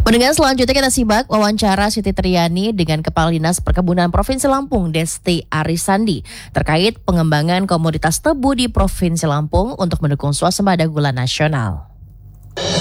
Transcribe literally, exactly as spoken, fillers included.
Pendengar, selanjutnya kita simak wawancara Siti Triani dengan Kepala Dinas Perkebunan Provinsi Lampung, Desti Arisandi, terkait pengembangan komoditas tebu di Provinsi Lampung untuk mendukung swasembada gula nasional.